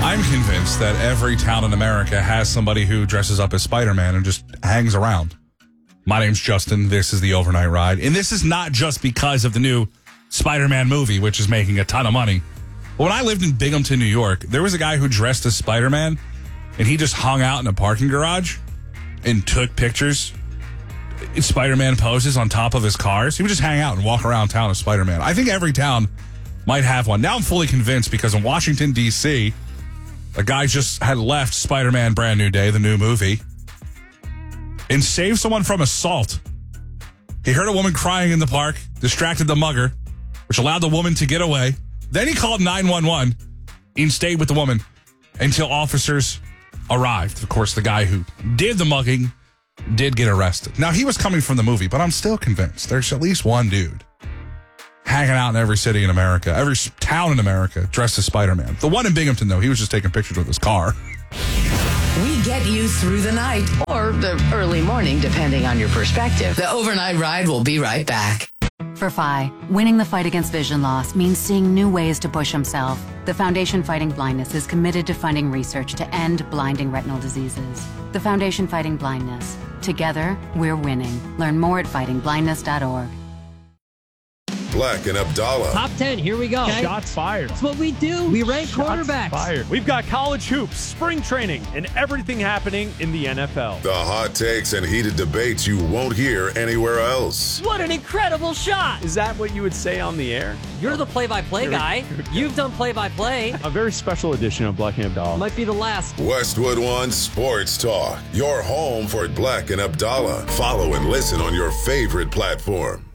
I'm convinced that every town in America has somebody who dresses up as Spider-Man and just hangs around. My name's Justin. This is the Overnight Ride. And this is not just because of the new Spider-Man movie, which is making a ton of money. But when I lived in Binghamton, New York, there was a guy who dressed as Spider-Man, and he just hung out in a parking garage and took pictures in Spider-Man poses on top of his cars. He would just hang out and walk around town as Spider-Man. I think every town might have one. Now I'm fully convinced because in Washington, D.C., a guy just had left Spider-Man Brand New Day, the new movie, and saved someone from assault. He heard a woman crying in the park, distracted the mugger, which allowed the woman to get away. Then he called 911 and stayed with the woman until officers arrived. Of course, the guy who did the mugging did get arrested. Now, he was coming from the movie, but I'm still convinced there's at least one dude hanging out in every city in America, every town in America, dressed as Spider-Man. The one in Binghamton, though, he was just taking pictures with his car. We get you through the night or the early morning, depending on your perspective. The Overnight Ride will be right back. For Phi, winning the fight against vision loss means seeing new ways to push himself. The Foundation Fighting Blindness is committed to funding research to end blinding retinal diseases. The Foundation Fighting Blindness. Together, we're winning. Learn more at fightingblindness.org. Black and Abdallah. Top 10, here we go. Okay. Shots fired. That's what we do. We rank quarterbacks. Fired. We've got college hoops, spring training, and everything happening in the NFL. The hot takes and heated debates you won't hear anywhere else. What an incredible shot. Is that what you would say on the air? You're the play-by-play guy. You've done play-by-play. A very special edition of Black and Abdallah. Might be the last. Westwood One Sports Talk. Your home for Black and Abdallah. Follow and listen on your favorite platform.